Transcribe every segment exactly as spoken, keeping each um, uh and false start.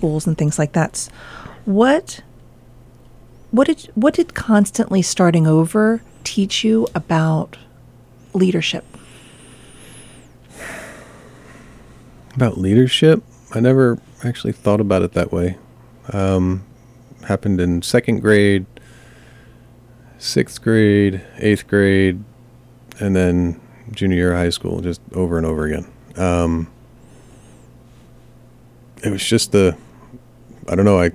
schools and things like that. What what did what did constantly starting over teach you about leadership? About leadership? I never actually thought about it that way. Um, happened in second grade, sixth grade, eighth grade, and then junior year of high school, just over and over again. Um, it was just the, I don't know, I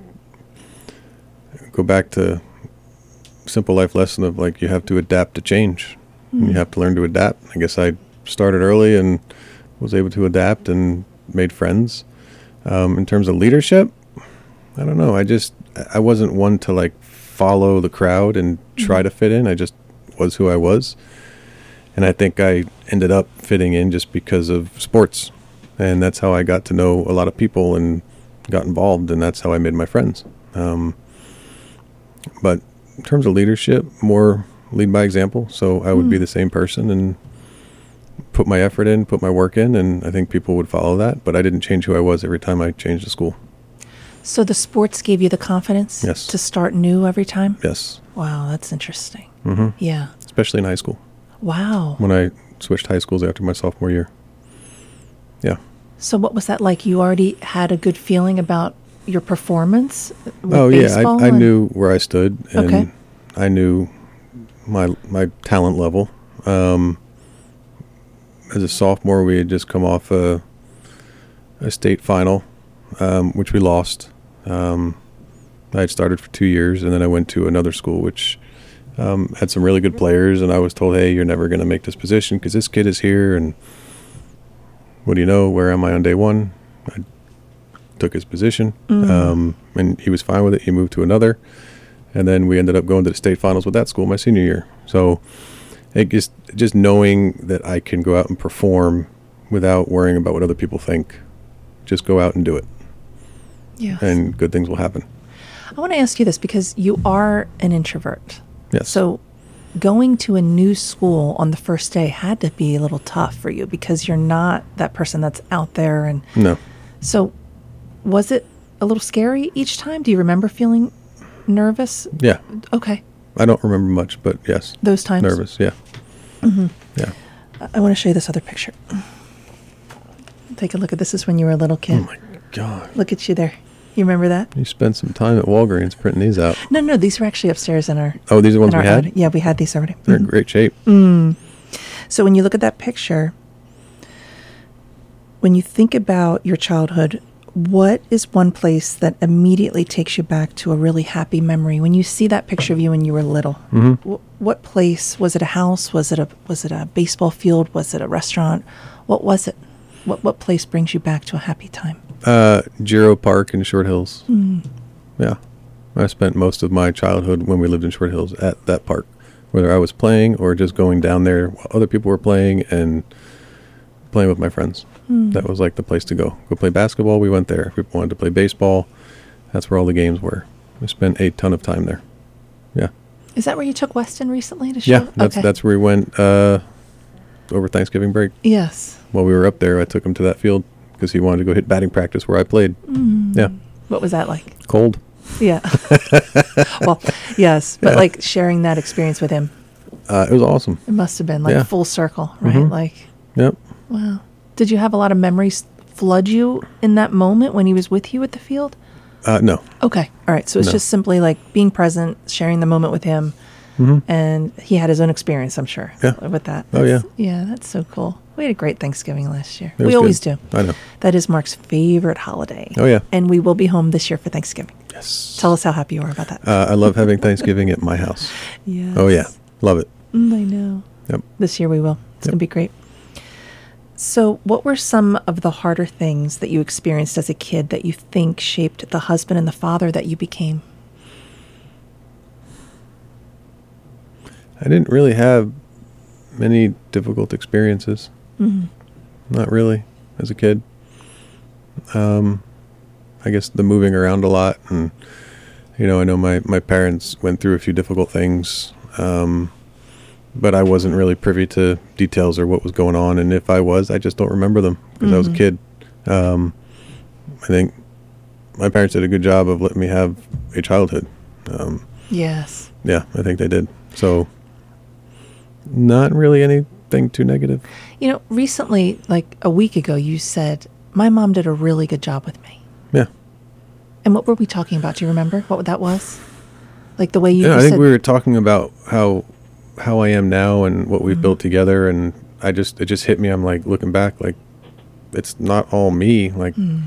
go back to simple life lesson of like, you have to adapt to change. Mm. You have to learn to adapt. I guess I started early and was able to adapt and made friends. Um, in terms of leadership, I don't know. I just, I wasn't one to like follow the crowd and try mm. to fit in. I just was who I was. And I think I ended up fitting in just because of sports. And that's how I got to know a lot of people and got involved. And that's how I made my friends. Um, but in terms of leadership, more lead by example. So I would mm. be the same person and put my effort in, put my work in. And I think people would follow that. But I didn't change who I was every time I changed the school. So the sports gave you the confidence yes. to start new every time? Yes. Wow, that's interesting. Mm-hmm. Yeah. Especially in high school. Wow. When I switched high schools after my sophomore year. Yeah. So what was that like? You already had a good feeling about your performance with oh, baseball? yeah. I, I knew where I stood. And okay. I knew my my talent level. Um, as a sophomore, we had just come off a, a state final, um, which we lost. Um, I had started for two years, and then I went to another school, which um, had some really good players, and I was told, hey, you're never going to make this position because this kid is here, and what do you know, where am I on day one? I took his position, mm. um, and he was fine with it. He moved to another, and then we ended up going to the state finals with that school my senior year. So it just, just knowing that I can go out and perform without worrying about what other people think, just go out and do it. Yes. And good things will happen. I want to ask you this because you are an introvert. Yes. So going to a new school on the first day had to be a little tough for you because you're not that person that's out there. And no. So was it a little scary each time? Do you remember feeling nervous? Yeah. Okay. I don't remember much, but yes. Those times? Nervous, yeah. Mm-hmm. Yeah. I want to show you this other picture. Take a look at this. Is when you were a little kid. Oh, my God. Look at you there. You remember that? You spent some time at Walgreens printing these out. No, no, these were actually upstairs in our... Oh, these are ones we had? Ad. Yeah, we had these already. They're mm-hmm. in great shape. Mm. So when you look at that picture, when you think about your childhood, what is one place that immediately takes you back to a really happy memory? When you see that picture of you when you were little, mm-hmm. w- what place? Was it a house? Was it a was it a baseball field? Was it a restaurant? What was it? What what place brings you back to a happy time? Uh, Giro Park in Short Hills. Mm. Yeah. I spent most of my childhood when we lived in Short Hills at that park, whether I was playing or just going down there while other people were playing and playing with my friends. Mm. That was like the place to go. Go play basketball, we went there. If people wanted to play baseball, that's where all the games were. We spent a ton of time there. Yeah. Is that where you took Weston recently to show? Yeah, that's, okay. that's where we went uh, over Thanksgiving break. Yes. While we were up there, I took him to that field because he wanted to go hit batting practice where I played. Mm. Yeah. What was that like? Cold. Yeah. Well, yes, but yeah. like sharing that experience with him. Uh, it was awesome. It must have been like yeah. full circle, right? Mm-hmm. Like. Yep. Wow. Did you have a lot of memories flood you in that moment when he was with you at the field? Uh, no. Okay. All right. So it's no. just simply like being present, sharing the moment with him. Mm-hmm. And he had his own experience, I'm sure, yeah. with that. Oh, that's, yeah. Yeah, that's so cool. We had a great Thanksgiving last year. It We always good. do. I know. That is Mark's favorite holiday. Oh, yeah. And we will be home this year for Thanksgiving. Yes. Tell us how happy you are about that. Uh, I love having Thanksgiving at my house. Yes. Oh, yeah. Love it. Mm, I know. Yep. This year we will. It's yep. going to be great. So what were some of the harder things that you experienced as a kid that you think shaped the husband and the father that you became? I didn't really have many difficult experiences. Mm-hmm. Not really, as a kid. Um, I guess the moving around a lot, and you know, I know my, my parents went through a few difficult things, um, but I wasn't really privy to details or what was going on, and if I was, I just don't remember them because mm-hmm. I was a kid. Um, I think my parents did a good job of letting me have a childhood. Um, Yes. yeah, I think they did. So not really anything too negative. You know, recently, like a week ago, you said, my mom did a really good job with me. Yeah. And what were we talking about? Do you remember what that was? Like the way you Yeah, just I think said, we were talking about how how I am now and what we've Mm-hmm. built together, and I just it just hit me. I'm like looking back, like it's not all me. Like Mm.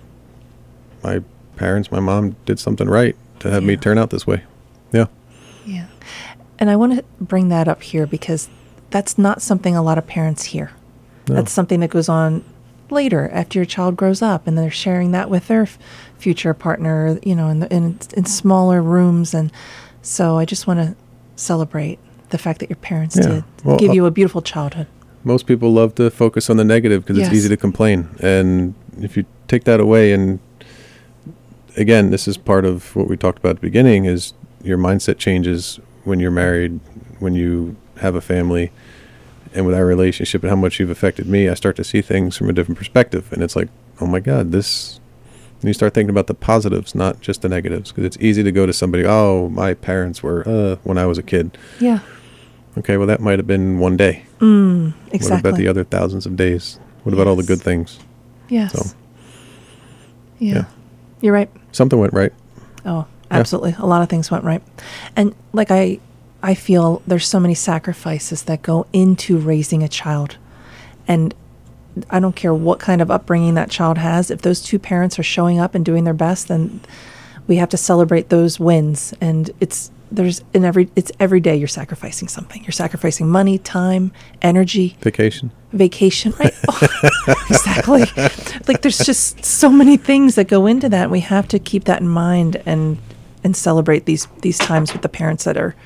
my parents, my mom did something right to have me Yeah. turn out this way. Yeah. Yeah. And I want to bring that up here because that's not something a lot of parents hear. No. That's something that goes on later after your child grows up and they're sharing that with their f- future partner, you know, in, the, in in smaller rooms. And so I just want to celebrate the fact that your parents Yeah. did Well, give uh, you a beautiful childhood. Most people love to focus on the negative because Yes. it's easy to complain. And if you take that away, and again, this is part of what we talked about at the beginning, is your mindset changes when you're married, when you have a family, and with our relationship and how much you've affected me, I start to see things from a different perspective. And it's like, oh my God, this, and you start thinking about the positives, not just the negatives, because it's easy to go to somebody, oh, my parents were, uh, when I was a kid. Yeah. Okay, well, that might have been one day. Mm, What exactly. about the other thousands of days? What about all the Yes. good things? Yes. So, yeah. yeah. You're right. Something went right. Oh, absolutely. A lot of things went right. And like I I feel there's so many sacrifices that go into raising a child. And I don't care what kind of upbringing that child has. If those two parents are showing up and doing their best, then we have to celebrate those wins. And it's there's in every it's every day you're sacrificing something. You're sacrificing money, time, energy, Vacation. vacation, right? Oh, exactly. Like there's just so many things that go into that. We have to keep that in mind and and celebrate these these times with the parents that are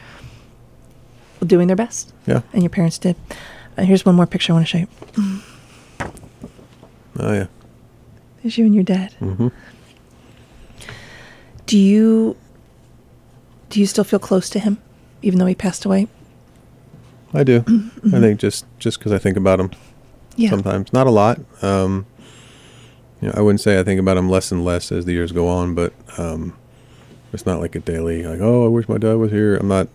doing their best. Yeah. And your parents did. Uh, here's one more picture I want to show you. Oh, yeah. There's you and your dad. Mm-hmm. Do you do you still feel close to him, even though he passed away? I do. Mm-hmm. I think just just because I think about him Yeah. sometimes. Not a lot. Um, you know, I wouldn't say I think about him less and less as the years go on, but um, it's not like a daily, like, oh, I wish my dad was here. I'm not,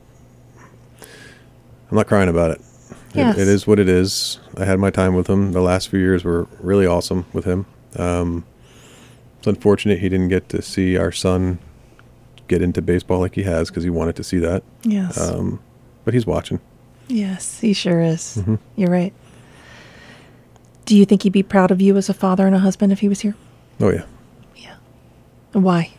I'm not crying about it. Yes. It, it is what it is. I had my time with him. The last few years were really awesome with him. Um, it's unfortunate he didn't get to see our son get into baseball like he has because he wanted to see that. Yes. Um, but he's watching. Yes, he sure is. Mhm. You're right. Do you think he'd be proud of you as a father and a husband if he was here? Oh, yeah. Yeah. Why?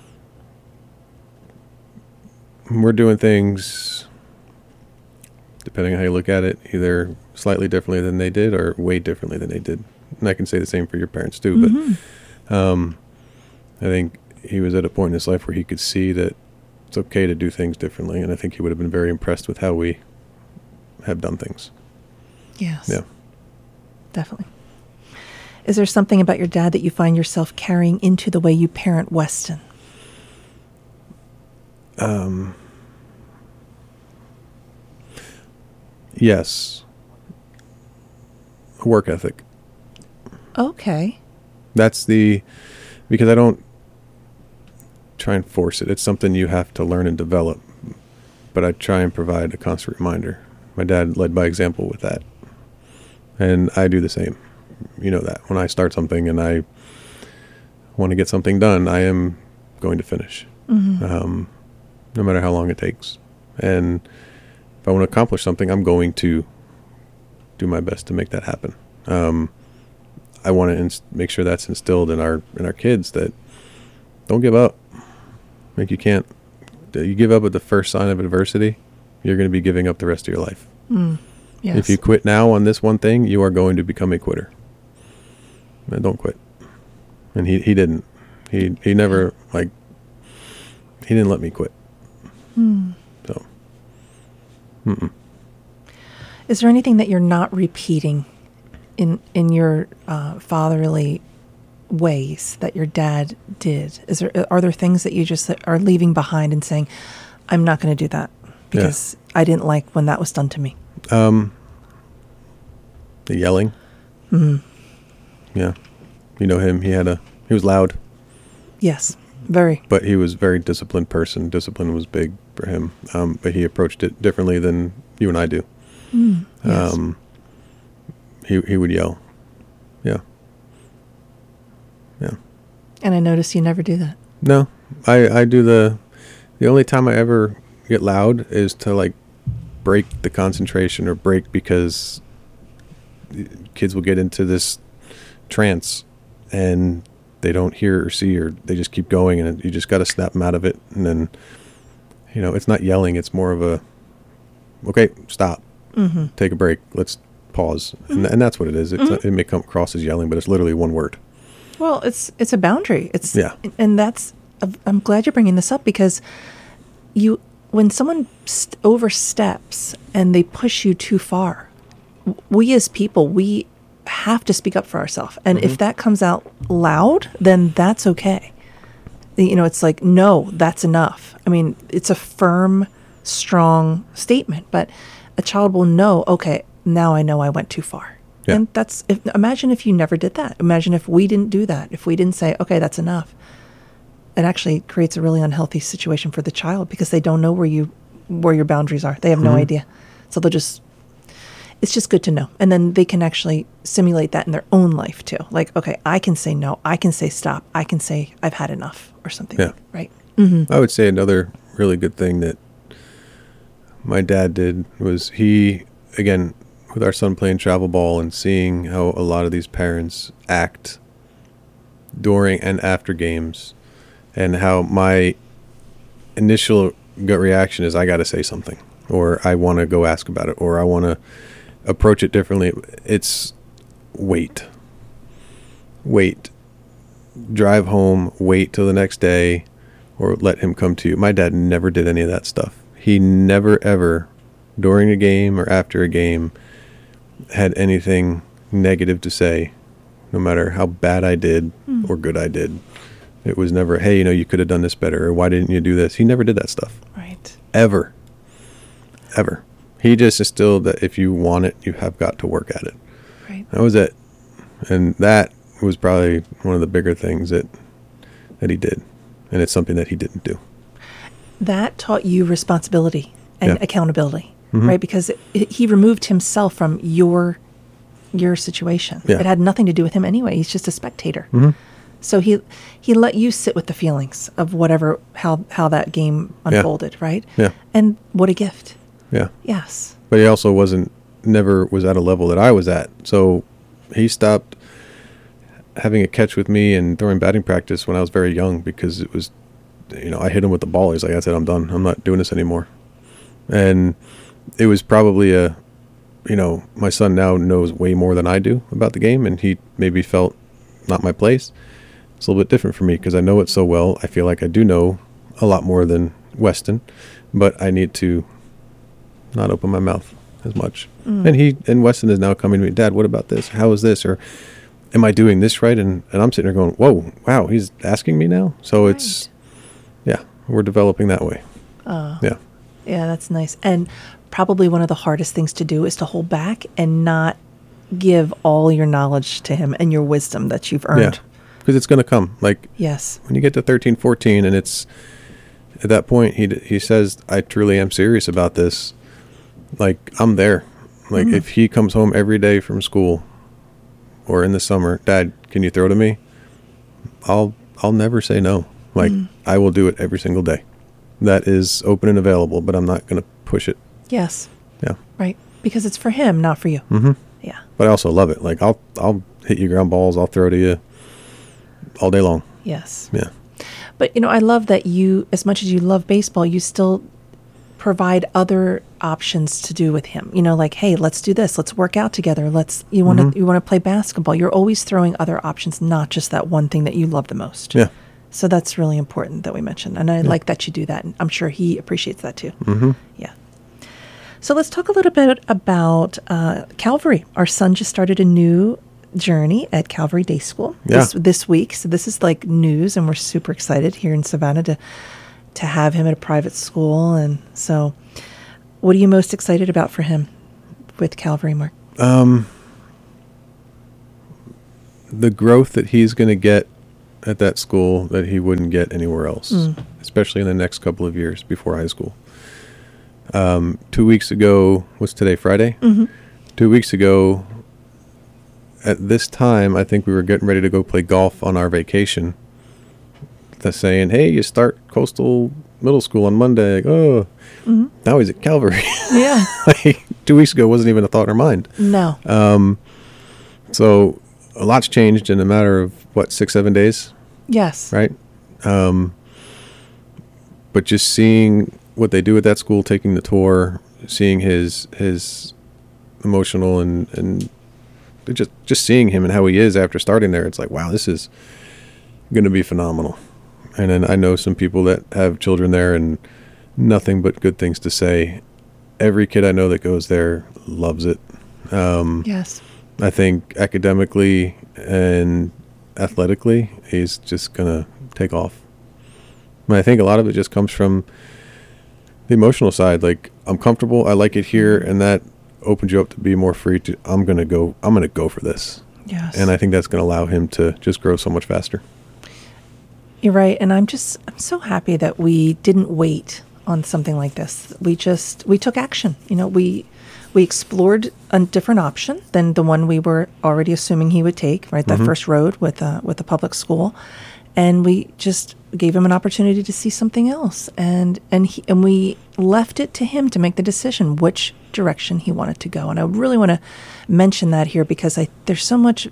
We're doing things, depending on how you look at it, either slightly differently than they did or way differently than they did. And I can say the same for your parents too. Mhm. But um, I think he was at a point in his life where he could see that it's okay to do things differently. And I think he would have been very impressed with how we have done things. Yes. Yeah. Definitely. Is there something about your dad that you find yourself carrying into the way you parent Weston? Um, yes. Work ethic. Okay. That's the, because I don't try and force it. It's something you have to learn and develop. But I try and provide a constant reminder. My dad led by example with that. And I do the same. You know that. When I start something and I want to get something done, I am going to finish. Mm-hmm. Um, no matter how long it takes. And if I want to accomplish something, I'm going to do my best to make that happen. Um, I want to ins- make sure that's instilled in our in our kids, that don't give up. Like you can't. You give up at the first sign of adversity, you're going to be giving up the rest of your life. Mm. Yes. If you quit now on this one thing, you are going to become a quitter. And don't quit. And he, he didn't. He he never like. He didn't let me quit. Mm. So. Mm-mm. Is there anything that you're not repeating in in your uh, fatherly ways that your dad did? Is there are there things that you just are leaving behind and saying, I'm not going to do that because yeah. I didn't like when that was done to me? Um, the yelling. Mm-hmm. Yeah. You know him. He had a, he was loud. Yes, very. But he was a very disciplined person. Discipline was big for him. Um, but he approached it differently than you and I do. Mm, yes. Um, he he would yell. Yeah. Yeah. And I notice you never do that. No, I, I do the, the only time I ever get loud is to like break the concentration or break because kids will get into this trance and they don't hear or see, or they just keep going, and you just got to snap them out of it. And then, you know, it's not yelling. It's more of a, okay, stop, Mm-hmm. take a break. Let's pause. And, and that's what it is. It's Mm-hmm. not, it may come across as yelling, but it's literally one word. Well, it's it's a boundary. It's Yeah. and that's. I'm glad you're bringing this up because you, when someone st- oversteps and they push you too far, w- we as people we have to speak up for ourselves. And Mm-hmm. if that comes out loud, then that's okay. You know, it's like, no, that's enough. I mean, it's a firm, strong statement, but a child will know, okay, now I know I went too far. Yeah. And that's, if, imagine if you never did that. Imagine if we didn't do that. If we didn't say, okay, that's enough. It actually creates a really unhealthy situation for the child because they don't know where you, where your boundaries are. They have no Mhm. idea. So they'll just, it's just good to know. And then they can actually simulate that in their own life too. Like, okay, I can say no. I can say stop. I can say I've had enough or something. Yeah. Like, right. Mm-hmm. I would say another really good thing that my dad did was he, again, with our son playing travel ball and seeing how a lot of these parents act during and after games, and how my initial gut reaction is I got to say something, or I want to go ask about it, or I want to approach it differently. It's wait. Wait. Drive home, wait till the next day, or let him come to you. My dad never did any of that stuff. He never, ever, during a game or after a game, had anything negative to say, no matter how bad I did Mm. or good I did. It was never, hey, you know, you could have done this better, or why didn't you do this? He never did that stuff. Right. Ever. Ever. He just instilled that if you want it, you have got to work at it. Right. That was it. And that was probably one of the bigger things that that he did. And it's something that he didn't do. That taught you responsibility and Yeah. accountability, Mhm. right? Because it, it, he removed himself from your your situation. Yeah. It had nothing to do with him anyway. He's just a spectator. Mhm. So he he let you sit with the feelings of whatever how how that game Yeah. unfolded, right? Yeah. And what a gift. Yeah. Yes. But he also wasn't, never was at a level that I was at. So he stopped having a catch with me and during batting practice when I was very young, because it was, you know, I hit him with the ball. He's like, that's it, I'm done. I'm not doing this anymore. And it was probably a, you know, my son now knows way more than I do about the game, and he maybe felt not my place. It's a little bit different for me because I know it so well. I feel like I do know a lot more than Weston, but I need to not open my mouth as much. Mm. And he and Weston is now coming to me, Dad, what about this? How is this? Or am I doing this right? And and I'm sitting there going, whoa, wow, he's asking me now. So it's, yeah, we're developing that way. Uh, Yeah. yeah, that's nice. And probably one of the hardest things to do is to hold back and not give all your knowledge to him and your wisdom that you've earned. Yeah. Because it's going to come. Like, Yes. when you get to thirteen, fourteen, and it's at that point, he he says, I truly am serious about this. Like, I'm there. Like, Mhm. if he comes home every day from school or in the summer, Dad, can you throw to me? I'll I'll never say no. Like, Mm. I will do it every single day. That is open and available, but I'm not going to push it. Yes. Yeah. Right. Because it's for him, not for you. Mm-hmm. Yeah. But I also love it. Like, I'll I'll hit you ground balls. I'll throw to you all day long. Yes. Yeah. But, you know, I love that you, as much as you love baseball, you still provide other options to do with him. You know, like, hey, let's do this. Let's work out together. Let's, you want to, Mhm. you want to play basketball. You're always throwing other options, not just that one thing that you love the most. Yeah. So that's really important that we mentioned. And I Yeah. like that you do that. And I'm sure he appreciates that too. Mm-hmm. Yeah. So let's talk a little bit about uh, Calvary. Our son just started a new journey at Calvary Day School Yeah. this, this week. So this is like news, and we're super excited here in Savannah to to have him at a private school. And so, what are you most excited about for him with Calvary, Mark? Um, the growth that he's going to get at that school that he wouldn't get anywhere else, mm. especially in the next couple of years before high school. Um, two weeks ago, what's today, Friday? Mm-hmm. Two weeks ago, at this time, I think we were getting ready to go play golf on our vacation. That's saying, hey, you start Coastal Middle School on Monday. Like, oh, mm-hmm. Now he's at Calvary. Yeah. Like, two weeks ago wasn't even a thought in our mind. No. Um, so a lot's changed in a matter of, what, six, seven days? Yes. Right? Um, but just seeing what they do at that school, taking the tour, seeing his his emotional and, and just just seeing him and how he is after starting there, it's like, wow, this is going to be phenomenal. And then I know some people that have children there and nothing but good things to say. Every kid I know that goes there loves it. Um, yes. I think academically and athletically, he's just going to take off. And I think a lot of it just comes from the emotional side. Like, I'm comfortable, I like it here, and that opens you up to be more free to, I'm going to go, I'm going to go for this. Yes. And I think that's going to allow him to just grow so much faster. You're right. And I'm just, I'm so happy that we didn't wait on something like this. We just, we took action. You know, we, we explored a different option than the one we were already assuming he would take, right? That mm-hmm. first road with, uh, with the public school. And we just gave him an opportunity to see something else. And, and he, and we left it to him to make the decision which direction he wanted to go. And I really want to mention that here because I, there's so much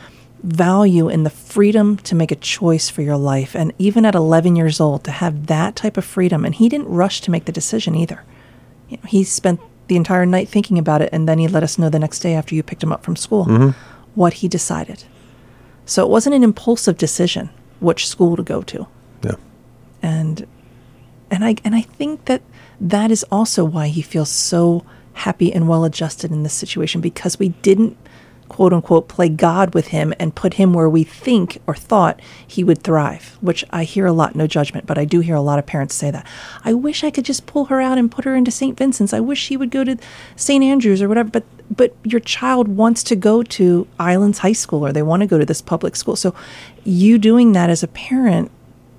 value in the freedom to make a choice for your life. And even at eleven years old, to have that type of freedom. And he didn't rush to make the decision either. You know, he spent the entire night thinking about it, and then he let us know the next day after you picked him up from school mm-hmm. what he decided. So it wasn't an impulsive decision which school to go to. Yeah. And and I and I think that that is also why he feels so happy and well adjusted in this situation, because we didn't, quote unquote, play God with him and put him where we think or thought he would thrive, which I hear a lot, no judgment, but I do hear a lot of parents say that. I wish I could just pull her out and put her into Saint Vincent's. I wish she would go to Saint Andrews or whatever. But but your child wants to go to Islands High School, or they want to go to this public school. So you doing that as a parent,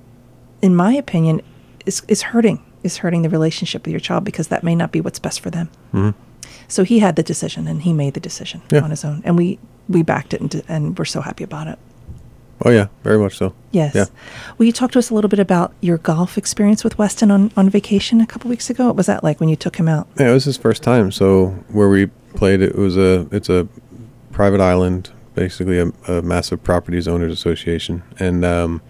in my opinion, is is hurting, is hurting the relationship with your child, because that may not be what's best for them. Mm-hmm. So he had the decision, and he made the decision yeah. on his own, and we, we backed it, and, and we're so happy about it. Oh yeah, very much so. Yes. Yeah. Will you talk to us a little bit about your golf experience with Weston on, on vacation a couple weeks ago? What was that like when you took him out? Yeah, it was his first time. So where we played, it was a it's a private island, basically a, a massive properties owners association, and um,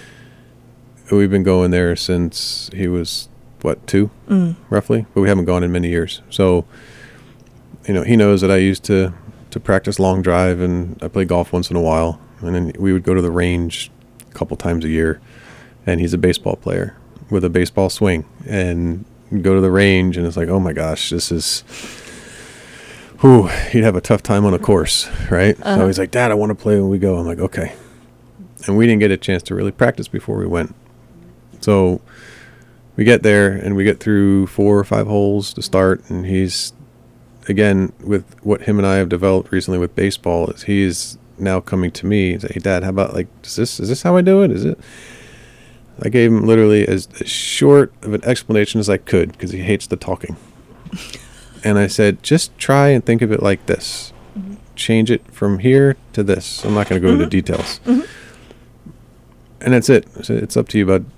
we've been going there since he was what two, mm. roughly, but we haven't gone in many years. So, you know, he knows that I used to, to practice long drive, and I play golf once in a while. And then we would go to the range a couple times a year. And he's a baseball player with a baseball swing. And go to the range, and it's like, oh my gosh, this is, whew, he'd have a tough time on a course, right? Uh-huh. So he's like, Dad, I want to play when we go. I'm like, okay. And we didn't get a chance to really practice before we went. So we get there, and we get through four or five holes to start, and he's, again, with what him and I have developed recently with baseball, is he is now coming to me and say, hey, Dad, how about, like, is this is this how I do it? Is it? I gave him literally as, as short of an explanation as I could, because he hates the talking. And I said, just try and think of it like this. Mm-hmm. Change it from here to this. I'm not going to go mm-hmm. into details. Mm-hmm. And that's it. So it's up to you, bud.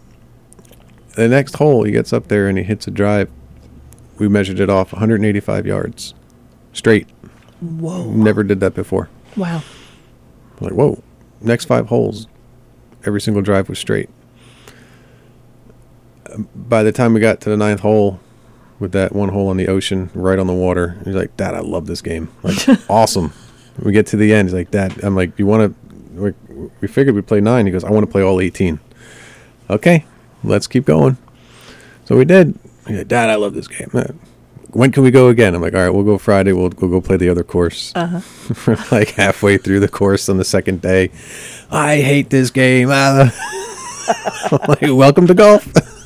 The next hole, he gets up there and he hits a drive. We measured it off one hundred eighty-five yards straight. Whoa. Never did that before. Wow. I'm like, whoa. Next five holes, every single drive was straight. By the time we got to the ninth hole, with that one hole on the ocean, right on the water, he's like, Dad, I love this game. Like, awesome. We get to the end. He's like, Dad, I'm like, you want to, we figured we'd play nine. He goes, I want to play all eighteen. Okay, let's keep going. So we did. He's like, Dad, I love this game. When can we go again? I'm like, all right, we'll go Friday. We'll, we'll go play the other course. Uh-huh. We're like halfway through the course on the second day. I hate this game. Uh, I'm like, welcome to golf.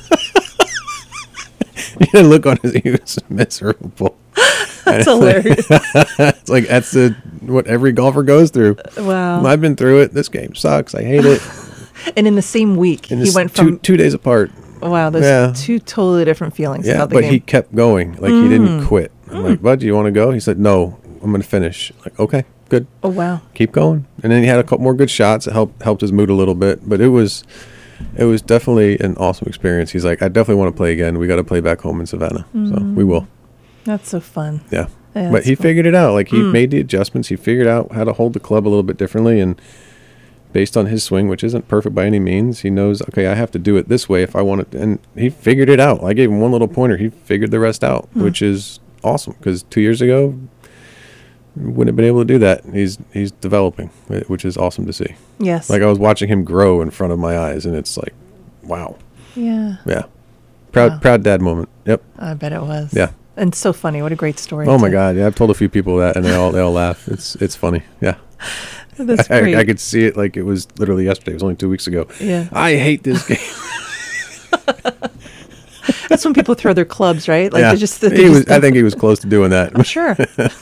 You didn't look on his, he was miserable. That's hilarious. It's like, that's the, what every golfer goes through. Wow. I've been through it. This game sucks. I hate it. And in the same week, And he it's went two, from, two days apart. wow, those Yeah. two totally different feelings Yeah, about the but game. he kept going. Like, he didn't quit. I'm like, bud, do you want to go? He said, no, I'm going to finish. Like, okay, good. Oh, wow. Keep going. And then he had a couple more good shots. It helped helped his mood a little bit. But it was it was definitely an awesome experience. He's like, I definitely want to play again. We got to play back home in Savannah. So we will. That's so fun. Yeah. Yeah, but that's he cool. figured it out. Like, he made the adjustments. He figured out how to hold the club a little bit differently. And based on his swing, which isn't perfect by any means, he knows, okay, I have to do it this way if I want it. And he figured it out. I gave him one little pointer. He figured the rest out, which is awesome. Because two years ago, wouldn't have been able to do that. He's he's developing, which is awesome to see. Yes. Like, I was watching him grow in front of my eyes, and it's like, wow. Yeah. Yeah. Proud Wow. proud dad moment. Yep. I bet it was. Yeah. And so funny. What a great story. Oh my too. God. Yeah, I've told a few people that, and they all they all laugh. It's it's funny. Yeah. That's I, great. I could see it like it was literally yesterday. It was only two weeks ago. Yeah. I hate this game. That's when people throw their clubs, right? Like yeah. they just, they he was. just I think he was close to doing that. I'm sure.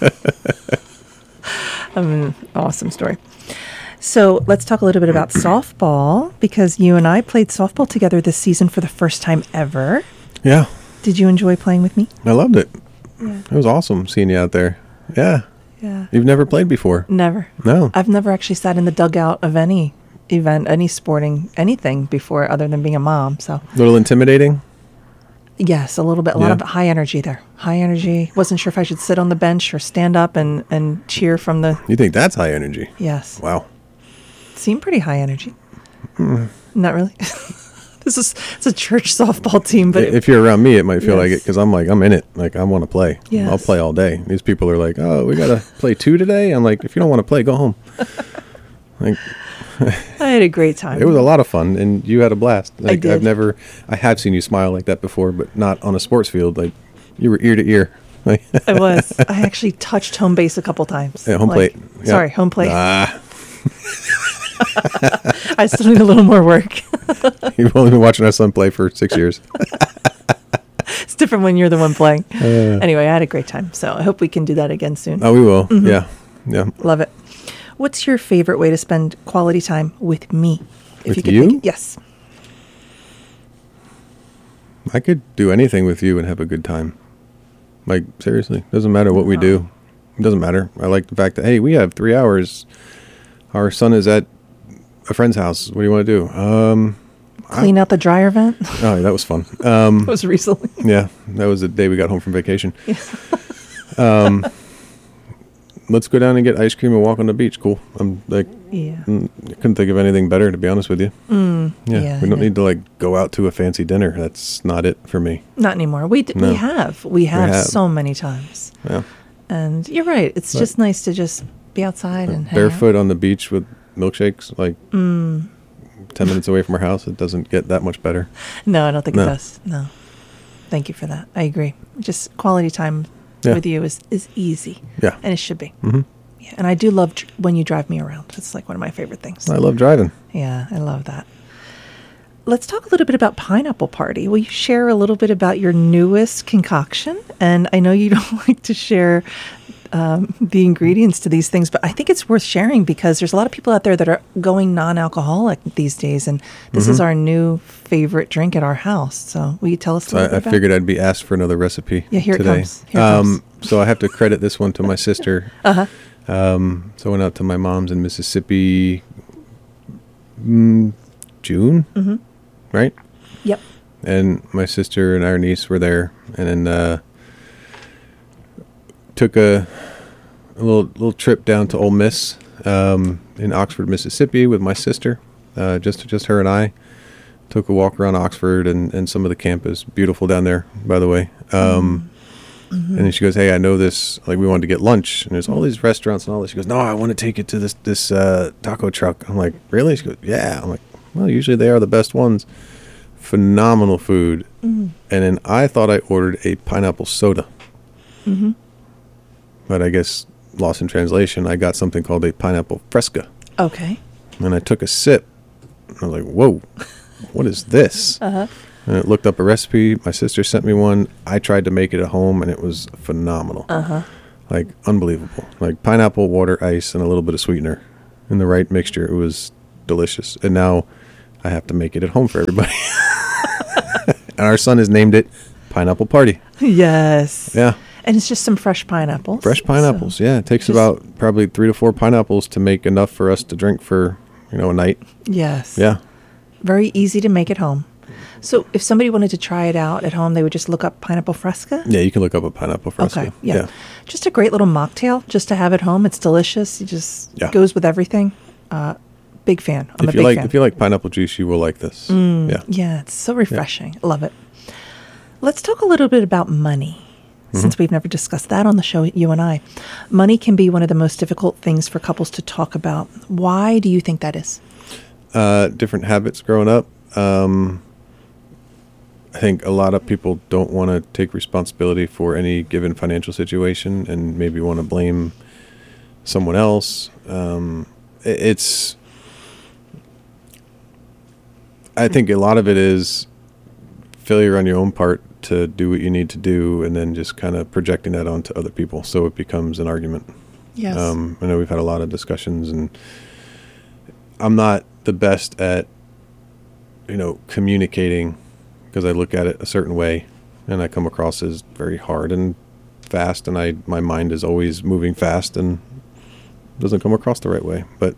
I mean, awesome story. So let's talk a little bit about softball, because you and I played softball together this season for the first time ever. Yeah. Did you enjoy playing with me? I loved it. Yeah. It was awesome seeing you out there. Yeah. Yeah. You've never played before. Never. No. I've never actually sat in the dugout of any event, any sporting, anything before other than being a mom. So, A little intimidating. yes, a little bit, a lot Yeah. of high energy there. High energy. Wasn't sure if I should sit on the bench or stand up and, and cheer from the, You think that's high energy? yes. Wow. Seemed pretty high energy. Not really. This is, it's a church softball team, but it- If you're around me, it might feel like it Yes. because I'm like, I'm in it. Like, I want to play. Yes. I'll play all day. These people are like, oh, we got to play two today. I'm like, if you don't want to play, go home. Like, I had a great time. it was a lot of fun, and you had a blast. Like, did. I've never, I have seen you smile like that before, but not on a sports field. Like, you were ear to ear. Like, I was. I actually touched home base a couple times. yeah, home Like, plate. Yeah. Sorry, home plate. Ah, I still need a little more work. you've only been watching our son play for six years. It's different when you're the one playing. Uh, Anyway, I had a great time. So I hope we can do that again soon. oh, we will. Mm-hmm. Yeah. Yeah. Love it. What's your favorite way to spend quality time with me? With could you? pick it. Yes. I could do anything with you and have a good time. Like, seriously, doesn't matter what we do. It doesn't matter. I like the fact that, hey, we have three hours. Our son is at a friend's house. What do you want to do? Um, Clean out the dryer vent. oh, that was fun. Um, It was recently. yeah, that was the day we got home from vacation. um, let's go down and get ice cream and walk on the beach. Cool. I'm like, Yeah. mm, I couldn't think of anything better, to be honest with you. Mm, Yeah, yeah, we don't yeah. need to like go out to a fancy dinner. That's not it for me. Not anymore. We d- No. we have. We have have. so many times. Yeah. And you're right. It's But- just nice to just be outside and hang out. Barefoot on the beach with milkshakes, like Mm. ten minutes away from our house. It doesn't get that much better. No, I don't think No. it does. No. Thank you for that. I agree. Just quality time Yeah. with you is, is easy. Yeah. And it should be. hmm Yeah. And I do love dr- when you drive me around. It's like one of my favorite things. I love driving. Yeah, I love that. Let's talk a little bit about Pineapple Party. Will you share a little bit about your newest concoction? And I know you don't like to share um, the ingredients to these things, but I think it's worth sharing because there's a lot of people out there that are going non-alcoholic these days, and this is our new favorite drink at our house. So will you tell us a So little I, I bit about figured I'd be asked for another recipe Yeah, here it today. comes. Here it um, so I have to credit this one to my sister. Uh-huh. Um, so I went out to my mom's in Mississippi, mm, June, Mm-hmm. right? Yep. And my sister and our niece were there, and then uh, took a, a little little trip down to Ole Miss um, in Oxford, Mississippi, with my sister. Uh, just just her and I took a walk around Oxford and, and some of the campus. Beautiful down there, by the way. Um, Mm-hmm. And then she goes, "Hey, I know this. Like, we wanted to get lunch, and there's all these restaurants and all this." She goes, "No, I want to take it to this this uh, taco truck." I'm like, "Really?" She goes, "Yeah." I'm like, "Well, usually they are the best ones." Phenomenal food. Mm-hmm. And then I thought I ordered a pineapple soda, Mm-hmm. but I guess lost in translation. I got something called a pineapple fresca, Okay. and I took a sip. And I was like, "Whoa, what is this?" Uh-huh. And I looked up a recipe. My sister sent me one. I tried to make it at home, and it was phenomenal. Uh-huh. Like, unbelievable. Like, pineapple, water, ice, and a little bit of sweetener in the right mixture. It was delicious. And now I have to make it at home for everybody. And our son has named it Pineapple Party. Yes. Yeah. And it's just some fresh pineapples. Fresh pineapples, so yeah. It takes about probably three to four pineapples to make enough for us to drink for, you know, a night. Yes. Yeah. Very easy to make at home. So if somebody wanted to try it out at home, they would just look up Pineapple Fresca? Yeah, you can look up a Pineapple Fresca. Okay, yeah. yeah. Just a great little mocktail just to have at home. It's delicious. It just Yeah. goes with everything. Uh, big fan. I'm if a you big like, fan. If you like pineapple juice, you will like this. Mm, yeah. Yeah, it's so refreshing. I love it. Let's talk a little bit about money. Since we've never discussed that on the show, you and I. Money can be one of the most difficult things for couples to talk about. Why do you think that is? Uh, different habits growing up. Um, I think a lot of people don't want to take responsibility for any given financial situation and maybe want to blame someone else. Um, it, it's, I think a lot of it is failure on your own part to do what you need to do and then just kind of projecting that onto other people. So it becomes an argument. Yes. Um, I know we've had a lot of discussions, and I'm not the best at, you know, communicating because I look at it a certain way and I come across as very hard and fast, and I, my mind is always moving fast and doesn't come across the right way. But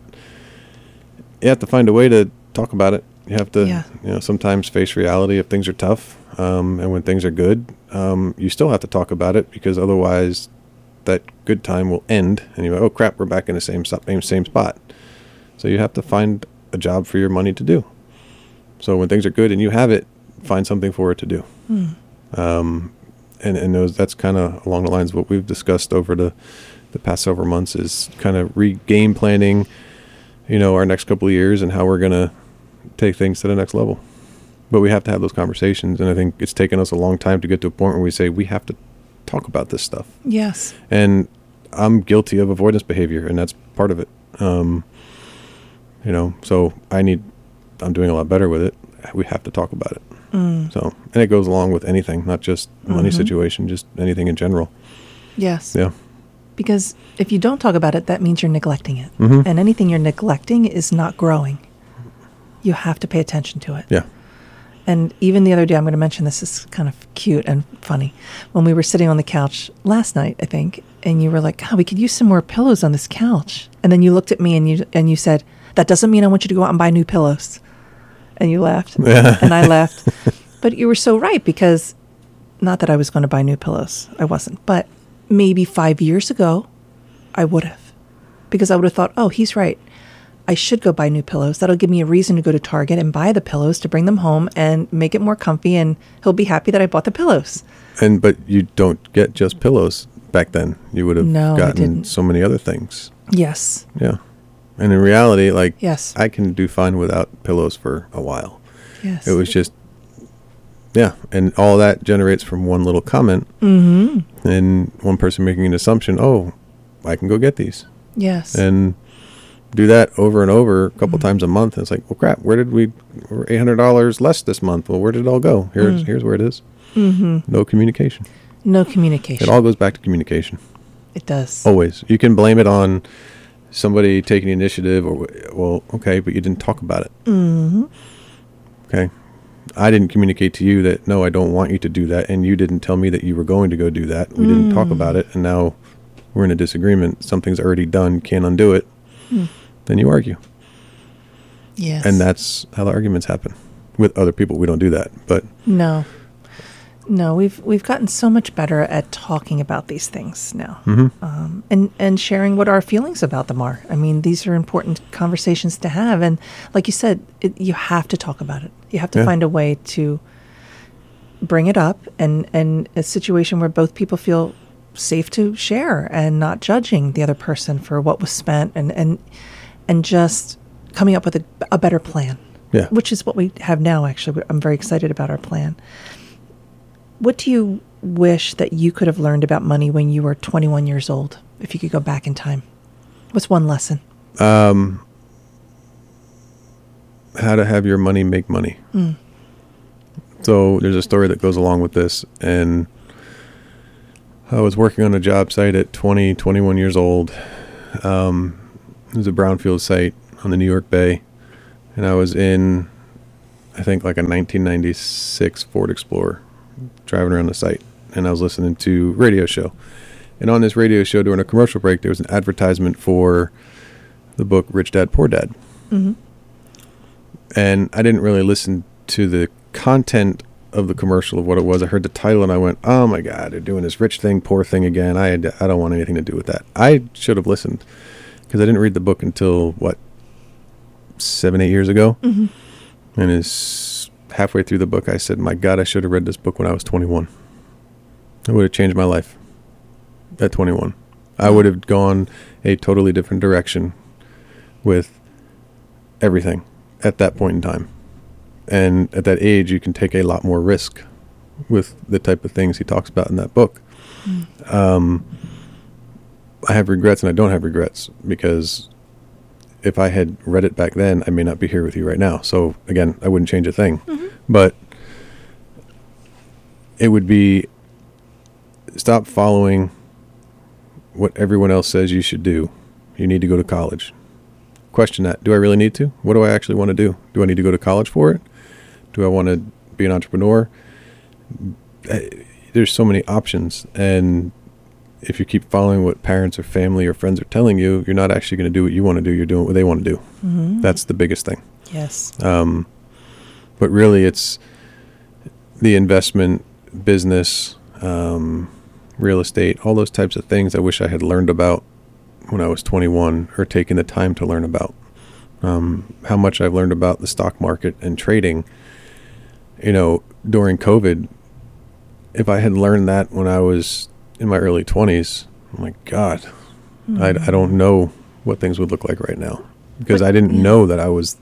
you have to find a way to talk about it. You have to, Yeah. you know, sometimes face reality if things are tough. Um, and when things are good, um, you still have to talk about it, because otherwise that good time will end and you're like, oh crap, we're back in the same, same, same spot. So you have to find a job for your money to do. So when things are good and you have it, find something for it to do. Mm. Um, and, and those, that's kind of along the lines of what we've discussed over the, the past several months, is kind of re-game planning, you know, our next couple of years and how we're going to take things to the next level. But we have to have those conversations, and I think it's taken us a long time to get to a point where we say we have to talk about this stuff. Yes. And I'm guilty of avoidance behavior, and that's part of it. Um, you know, so I need, I'm doing a lot better with it. We have to talk about it. Mm. So, and it goes along with anything, not just money Mm-hmm. situation, just anything in general. Yes. Yeah. Because if you don't talk about it, that means you're neglecting it. Mm-hmm. And anything you're neglecting is not growing. You have to pay attention to it. Yeah. And even the other day, I'm going to mention this, is kind of cute and funny. When we were sitting on the couch last night, I think, and you were like, God, we could use some more pillows on this couch. And then you looked at me and you and you said, that doesn't mean I want you to go out and buy new pillows. And you laughed. And I laughed. But you were so right, because not that I was going to buy new pillows. I wasn't. But maybe five years ago, I would have. Because I would have thought, oh, he's right. I should go buy new pillows. That'll give me a reason to go to Target and buy the pillows, to bring them home and make it more comfy, and he'll be happy that I bought the pillows. And, but you don't get just pillows back then. You would have No, I gotten didn't. so many other things. Yes. Yeah. And in reality, like, Yes. I can do fine without pillows for a while. Yes. It was just, yeah. And all that generates from one little comment, Mm-hmm. and one person making an assumption, oh, I can go get these. Yes. And do that over and over a couple mm. times a month. And it's like, well, crap, where did we, we're eight hundred dollars less this month. Well, where did it all go? Here's, mm. here's where it is. Mm-hmm. No communication. No communication. It all goes back to communication. It does. Always. You can blame it on somebody taking the initiative, or, well, okay, but you didn't talk about it. Mm-hmm. Okay. I didn't communicate to you that, no, I don't want you to do that. And you didn't tell me that you were going to go do that. We mm. didn't talk about it. And now we're in a disagreement. Something's already done. Can't undo it. Mm. Then you argue. Yes. And that's how the arguments happen. With other people, we don't do that. But no. No, we've we've gotten so much better at talking about these things now. Mm-hmm. Um, and, and sharing what our feelings about them are. I mean, these are important conversations to have. And like you said, it, you have to talk about it. You have to yeah. find a way to bring it up, and, and a situation where both people feel safe to share and not judging the other person for what was spent, and, and, and just coming up with a, a better plan, yeah. which is what we have now, actually. I'm very excited about our plan. What do you wish that you could have learned about money when you were twenty-one years old, if you could go back in time? What's one lesson? Um, how to have your money make money. Mm. So there's a story that goes along with this. And I was working on a job site at twenty, twenty-one years old. Um, it was a brownfield site on the New York Bay. And I was in I think like a nineteen ninety-six Ford Explorer driving around the site. And I was listening to a radio show. And on this radio show during a commercial break, there was an advertisement for the book Rich Dad, Poor Dad. Mm-hmm. And I didn't really listen to the content of the commercial of what it was. I heard the title and I went, oh my God, they're doing this rich thing, poor thing again. I, I don't want anything to do with that. I should have listened because I didn't read the book until, what, seven, eight years ago? Mm-hmm. And it's halfway through the book, I said, my God, I should have read this book when I was twenty-one. It would have changed my life at twenty-one. I would have gone a totally different direction with everything at that point in time. And at that age, you can take a lot more risk with the type of things he talks about in that book. Mm. Um, I have regrets and I don't have regrets because if I had read it back then, I may not be here with you right now. So again, I wouldn't change a thing. Mm-hmm. But it would be stop following what everyone else says you should do. You need to go to college. Question that. Do I really need to? What do I actually want to do? Do I need to go to college for it? Do I want to be an entrepreneur? There's so many options. And if you keep following what parents or family or friends are telling you, you're not actually going to do what you want to do. You're doing what they want to do. Mm-hmm. That's the biggest thing. Yes. Um, but really it's the investment, business, um, real estate, all those types of things I wish I had learned about when I was twenty-one or taken the time to learn about. Um, how much I've learned about the stock market and trading, you know, during COVID. If I had learned that when I was in my early twenties, oh my God, mm-hmm. I, I don't know what things would look like right now because but, I didn't yeah. know that I was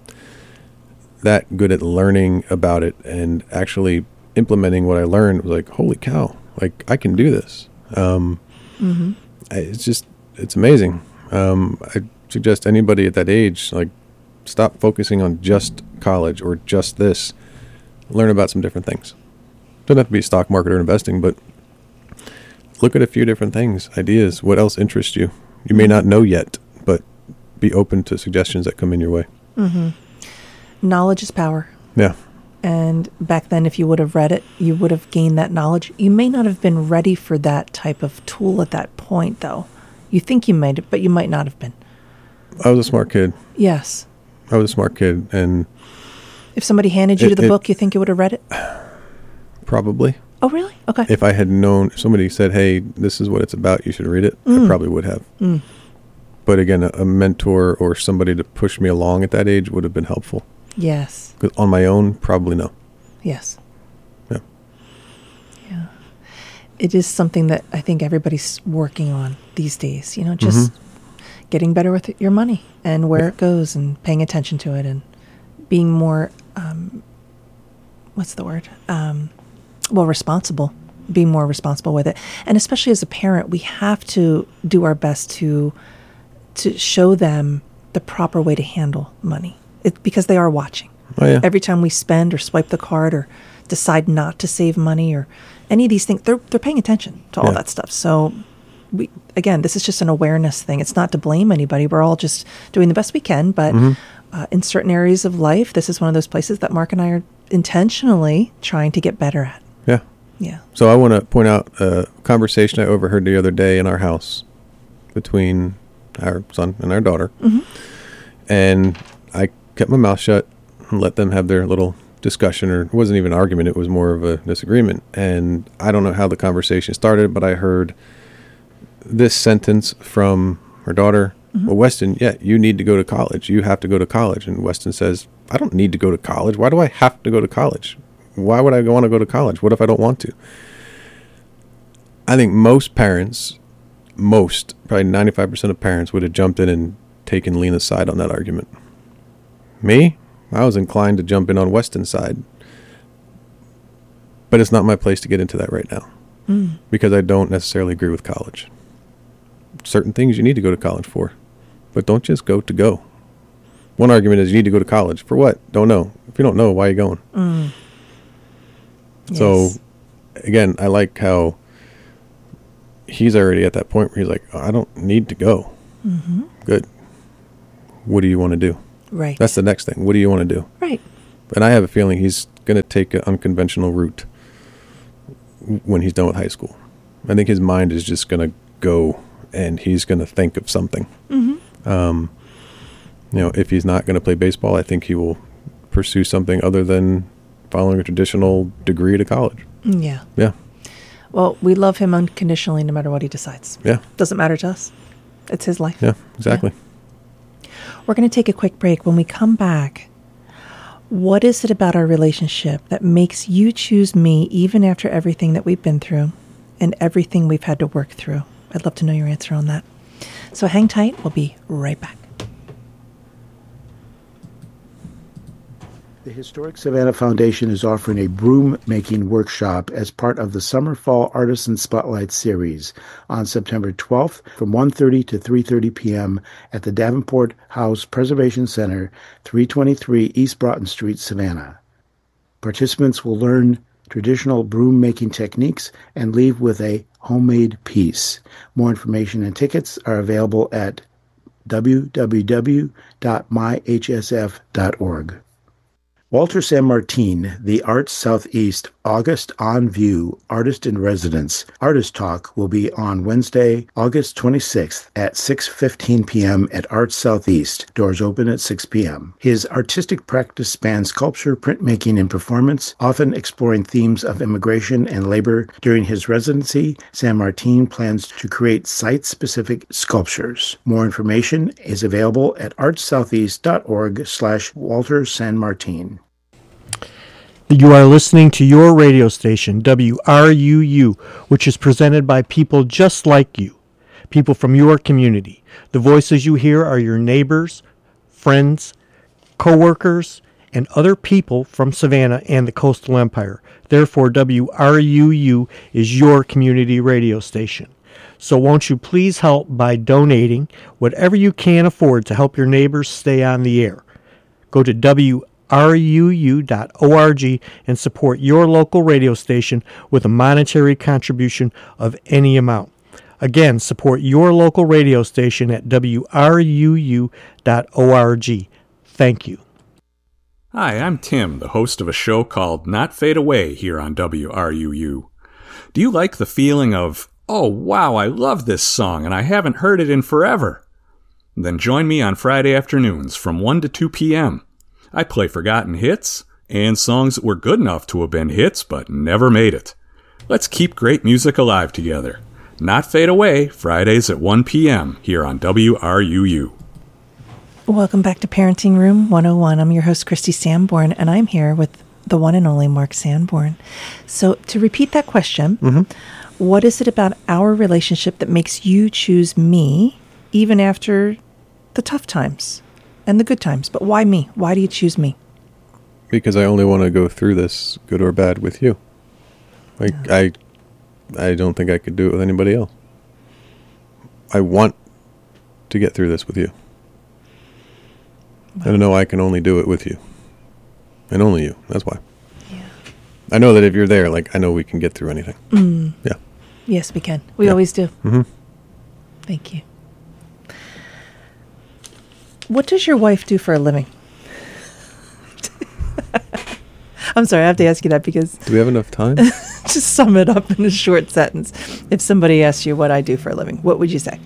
that good at learning about it and actually implementing what I learned. Was like, holy cow, like I can do this. Um, mm-hmm. I, it's just, it's amazing. Um, I suggest anybody at that age, like stop focusing on just college or just this, learn about some different things. Doesn't have to be stock market or investing, but look at a few different things, ideas. What else interests you? You may not know yet, but be open to suggestions that come in your way. Mm-hmm. Knowledge is power. Yeah. And back then, if you would have read it, you would have gained that knowledge. You may not have been ready for that type of tool at that point, though. You think you might, but you might not have been. I was a smart kid. Yes. I was a smart kid. And if somebody handed you it, the it, book, you think you would have read it? Probably. Oh, really? Okay. If I had known, if somebody said, hey, this is what it's about, you should read it, mm. I probably would have. Mm. But again, a, a mentor or somebody to push me along at that age would have been helpful. Yes. Because on my own, probably no. Yes. Yeah. Yeah. It is something that I think everybody's working on these days, you know, just mm-hmm. getting better with your money and where yeah. it goes and paying attention to it and being more, um, what's the word? Um, well, responsible, being more responsible with it. And especially as a parent, we have to do our best to to show them the proper way to handle money. It, because they are watching. Oh, yeah. Every time we spend or swipe the card or decide not to save money or any of these things, they're they're paying attention to all yeah. that stuff. So, we again, this is just an awareness thing. It's not to blame anybody. We're all just doing the best we can. But mm-hmm. uh, in certain areas of life, this is one of those places that Mark and I are intentionally trying to get better at. Yeah. Yeah. So I want to point out a conversation I overheard the other day in our house between our son and our daughter. Mm-hmm. And I kept my mouth shut and let them have their little discussion, or it wasn't even an argument, it was more of a disagreement. And I don't know how the conversation started, but I heard this sentence from her daughter. Mm-hmm. Well, Weston, yeah, you need to go to college. You have to go to college. And Weston says, I don't need to go to college. Why do I have to go to college? Why would I want to go to college? What if I don't want to? I think most parents, most, probably ninety-five percent of parents would have jumped in and taken Lena's side on that argument. Me, I was inclined to jump in on Weston's side. But it's not my place to get into that right now. Mm. Because I don't necessarily agree with college. Certain things you need to go to college for. But don't just go to go. One argument is you need to go to college. For what? Don't know. If you don't know, why are you going? Mm. So, yes. Again, I like how he's already at that point where he's like, oh, I don't need to go. Mm-hmm. Good. What do you want to do? Right. That's the next thing. What do you want to do? Right. And I have a feeling he's going to take an unconventional route when he's done with high school. I think his mind is just going to go and he's going to think of something. Mm-hmm. Um, you know, if he's not going to play baseball, I think he will pursue something other than following a traditional degree to college. Yeah. Yeah. Well, we love him unconditionally no matter what he decides. Yeah. Doesn't matter to us. It's his life. Yeah, exactly. Yeah. We're going to take a quick break. When we come back, what is it about our relationship that makes you choose me even after everything that we've been through and everything we've had to work through? I'd love to know your answer on that. So hang tight. We'll be right back. The Historic Savannah Foundation is offering a broom-making workshop as part of the Summer-Fall Artisan Spotlight Series on September twelfth from one thirty to three thirty p.m. at the Davenport House Preservation Center, three twenty-three East Broughton Street, Savannah. Participants will learn traditional broom-making techniques and leave with a homemade piece. More information and tickets are available at w w w dot my h s f dot org. Walter San Martin, the Arts Southeast August On View Artist in Residence Artist Talk will be on Wednesday, August twenty-sixth at six fifteen p.m. at Arts Southeast. Doors open at six p.m. His artistic practice spans sculpture, printmaking, and performance, often exploring themes of immigration and labor. During his residency, San Martin plans to create site-specific sculptures. More information is available at arts southeast dot org slash Walter San Martin. You are listening to your radio station, W R U U, which is presented by people just like you, people from your community. The voices you hear are your neighbors, friends, co-workers, and other people from Savannah and the Coastal Empire. Therefore, W R U U is your community radio station. So won't you please help by donating whatever you can afford to help your neighbors stay on the air. Go to W R U U dot org and support your local radio station with a monetary contribution of any amount. Again, support your local radio station at W R U U dot org. Thank you. Hi, I'm Tim, the host of a show called Not Fade Away here on W R U U. Do you like the feeling of, oh wow, I love this song and I haven't heard it in forever? Then join me on Friday afternoons from one to two p.m. I play forgotten hits and songs that were good enough to have been hits but never made it. Let's keep great music alive together. Not Fade Away, Fridays at one p.m. here on W R U U. Welcome back to Parenting Room one oh one. I'm your host, Christy Sanborn, and I'm here with the one and only Mark Sanborn. So to repeat that question, mm-hmm. What is it about our relationship that makes you choose me even after the tough times? And the good times, but why me? Why do you choose me? Because I only want to go through this, good or bad, with you. Like yeah. I, I don't think I could do it with anybody else. I want to get through this with you. Wow. I know I can only do it with you, and only you. That's why. Yeah. I know that if you're there, like I know we can get through anything. Mm. Yeah. Yes, we can. We yeah. always do. Mm-hmm. Thank you. What does your wife do for a living? I'm sorry, I have to ask you that because... Do we have enough time? Just sum it up in a short sentence. If somebody asked you what I do for a living, what would you say?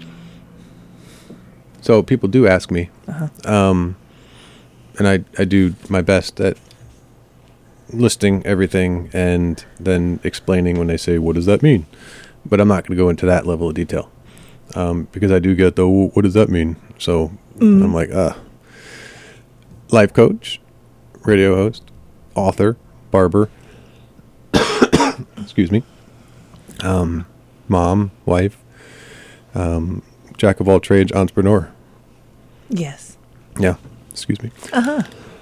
So people do ask me. Uh-huh. Um, and I, I do my best at listing everything and then explaining when they say, what does that mean? But I'm not going to go into that level of detail. Um, because I do get the, what does that mean? So... Mm. I'm like, uh, life coach, radio host, author, barber, excuse me, um, mom, wife, um, jack of all trades, entrepreneur. Yes. Yeah. Excuse me. Uh-huh.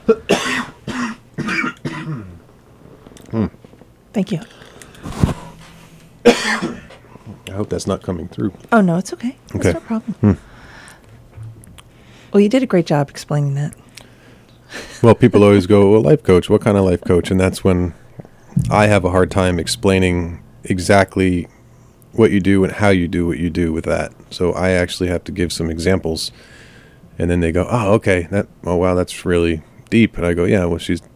mm. Thank you. I hope that's not coming through. Oh, no, it's okay. That's okay. no problem. Mm. Well, you did a great job explaining that. Well, people always go, well, life coach, what kind of life coach? And that's when I have a hard time explaining exactly what you do and how you do what you do with that. So I actually have to give some examples. And then they go, oh, okay. That, oh, wow, that's really deep. And I go, yeah, well, she's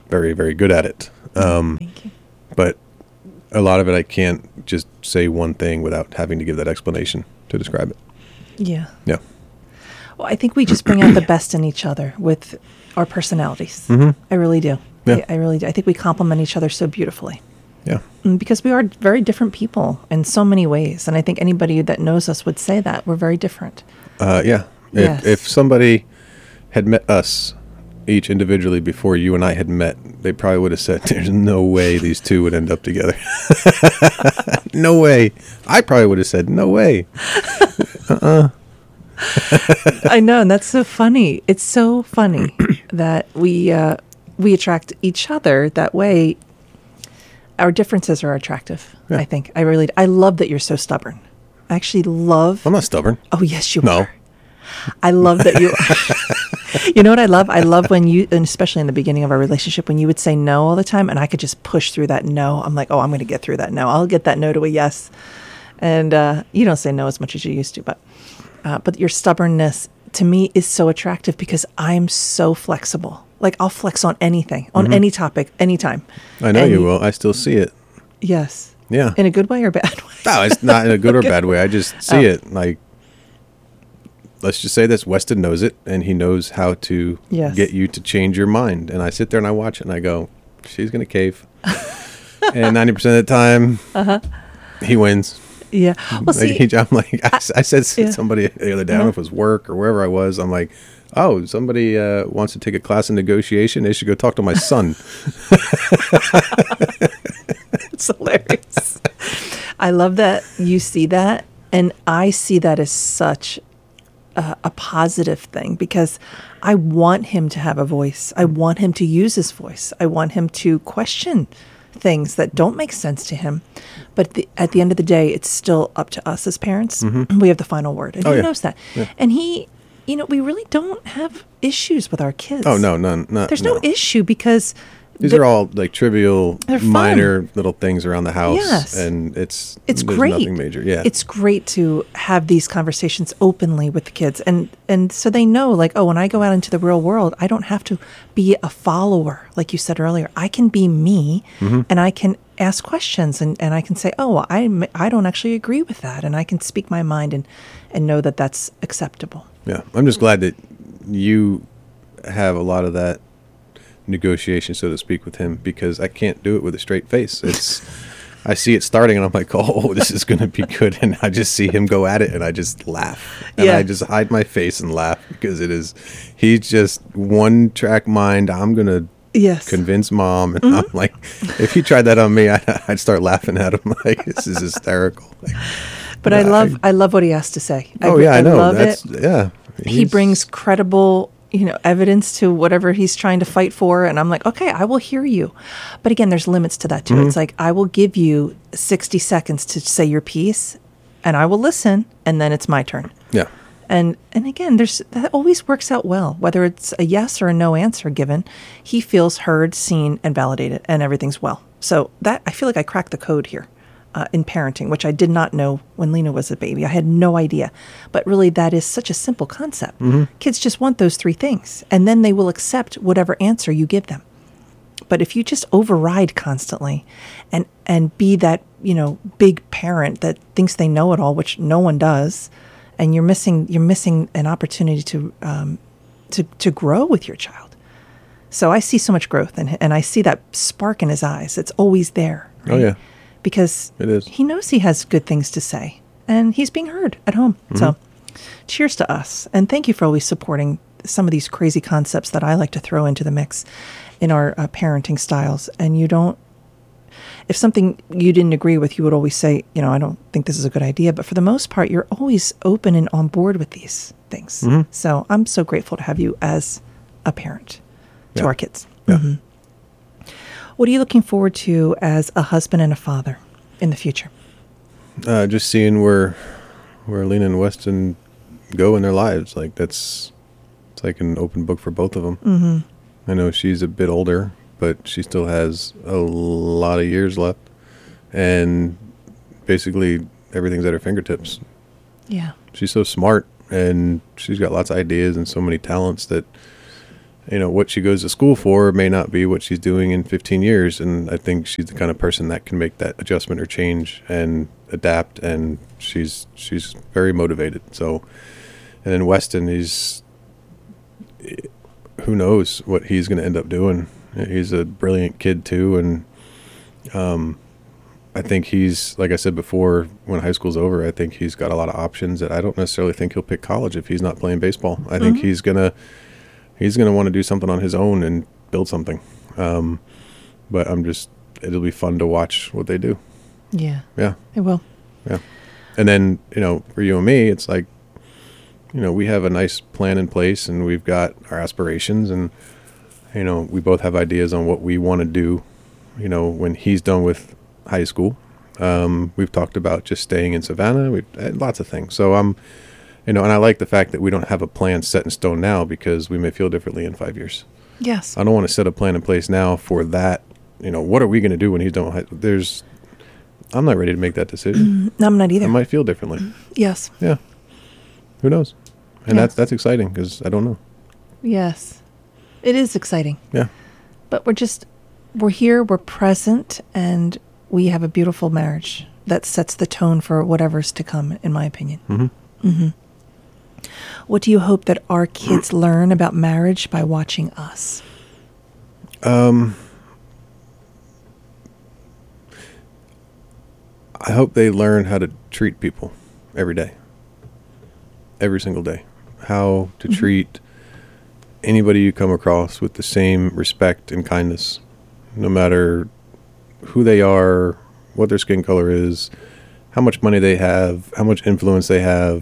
very, very good at it. Um, Thank you. but a lot of it, I can't just say one thing without having to give that explanation to describe it. Yeah. Yeah. Well, I think we just bring out the best in each other with our personalities. Mm-hmm. I really do. Yeah. I, I really do. I think we complement each other so beautifully. Yeah. Mm, because we are very different people in so many ways. And I think anybody that knows us would say that. We're very different. Uh, yeah. If, Yes. if somebody had met us each individually before you and I had met, they probably would have said, there's no way these two would end up together. No way. I probably would have said, no way. Uh-uh. I know, and that's so funny. It's so funny that we uh, we attract each other that way. Our differences are attractive. Yeah. I think. I really. I love that you're so stubborn. I actually love. I'm not stubborn. Oh yes, you No. are. I love that you. You know what I love? I love when you, and especially in the beginning of our relationship, when you would say no all the time, and I could just push through that no. I'm like, oh, I'm going to get through that no. I'll get that no to a yes. And uh, you don't say no as much as you used to, but uh, but your stubbornness to me is so attractive because I'm so flexible. Like I'll flex on anything, on Mm-hmm. any topic, anytime. I know And you will. I still see it. Yes. Yeah. In a good way or bad way? No, it's not in a good or bad way. I just see Oh. it. Like, let's just say this: Weston knows it, and he knows how to Yes. get you to change your mind. And I sit there and I watch it, and I go, "She's gonna cave." And ninety percent of the time, uh-huh. he wins. Yeah. Well, Like, see, he, I'm like, I, s- I said to yeah. somebody the other day, I don't know if it was work or wherever I was. I'm like, oh, somebody uh, wants to take a class in negotiation. They should go talk to my son. it's hilarious. I love that you see that, and I see that as such a, a positive thing because I want him to have a voice. I want him to use his voice. I want him to question things that don't make sense to him. But the, at the end of the day, it's still up to us as parents. We have the final word, and Oh, he yeah. knows that. Yeah. And he, you know, we really don't have issues with our kids. Oh no, none. Not, There's no, no issue because These the- are all like trivial, They're fun. minor little things around the house, Yes. and it's it's there's great. Nothing major. Yeah, It's great to have these conversations openly with the kids, and and so they know, like, oh, when I go out into the real world, I don't have to be a follower, like you said earlier. I can be me, Mm-hmm. and I can ask questions, and, and I can say, oh, I I don't actually agree with that, and I can speak my mind and and know that that's acceptable. yeah. I'm just glad that you have a lot of that negotiation, so to speak, with him, because I can't do it with a straight face. It's I see it starting, and I'm like, oh, this is going to be good, and I just see him go at it, and I just laugh, and Yeah. I just hide my face and laugh because it is he's just one track mind. I'm gonna Yes. convince mom, and Mm-hmm. I'm like, if he tried that on me, I, I'd start laughing at him like this is hysterical. Like, But I Yeah, love I- I love what he has to say. oh re- yeah, I know. love That's it. yeah. He He's- brings credible, you know, evidence to whatever he's trying to fight for, and I'm like, okay, I will hear you. But again, there's limits to that too. Mm-hmm. It's like I will give you sixty seconds to say your piece, and I will listen, and then it's my turn. yeah. And and again, there's that always works out well. Whether it's a yes or a no answer given, he feels heard, seen, and validated, and everything's well. So that I feel like I cracked the code here uh, in parenting, which I did not know when Lena was a baby. I had no idea, but really that is such a simple concept. Kids just want those three things, and then they will accept whatever answer you give them. But if you just override constantly, and and be that, you know, big parent that thinks they know it all, which no one does, and you're missing you're missing an opportunity to um, to to grow with your child. So I see so much growth, and and I see that spark in his eyes. It's always there. Oh right? yeah. Because It is. he knows he has good things to say, and he's being heard at home. So, cheers to us, and thank you for always supporting some of these crazy concepts that I like to throw into the mix in our uh, parenting styles. And you don't, if something you didn't agree with, you would always say, you know, I don't think this is a good idea. But for the most part, you're always open and on board with these things. So I'm so grateful to have you as a parent to Yeah. our kids. Yeah. Mhm. What are you looking forward to as a husband and a father in the future? Uh, just seeing where where Lena and Weston go in their lives, like that's it's like an open book for both of them. Mm-hmm. I know she's a bit older, but she still has a lot of years left, and basically everything's at her fingertips. Yeah. She's so smart, and she's got lots of ideas and so many talents that you know, what she goes to school for may not be what she's doing in fifteen years. And I think she's the kind of person that can make that adjustment or change and adapt. And she's, she's very motivated. So, and then Weston, he's, who knows what he's going to end up doing. He's a brilliant kid too. And, um, I think he's, like I said before, when high school's over, I think he's got a lot of options that I don't necessarily think he'll pick college if he's not playing baseball. I mm-hmm. think he's going to, he's going to want to do something on his own and build something. Um, but I'm just, it'll be fun to watch what they do. Yeah. Yeah. It will. Yeah. And then, you know, for you and me, it's like, you know, we have a nice plan in place and we've got our aspirations and, you know, we both have ideas on what we want to do, you know, when he's done with high school. Um, we've talked about just staying in Savannah. We've had lots of things. So I'm, you know, and I like the fact that we don't have a plan set in stone now because we may feel differently in five years. Yes. I don't want to set a plan in place now for that. You know, what are we going to do when he's done with high school? There's, I'm not ready to make that decision. No, I'm not either. I might feel differently. Yes. Yeah. Who knows? And Yeah. that's, that's exciting because I don't know. Yes. It is exciting. Yeah. But we're just, we're here, we're present, and we have a beautiful marriage that sets the tone for whatever's to come, in my opinion. Mm-hmm. Mm-hmm. What do you hope that our kids learn about marriage by watching us? Um, I hope they learn how to treat people every day, every single day. How to mm-hmm. treat anybody you come across with the same respect and kindness, no matter who they are, what their skin color is, how much money they have, how much influence they have.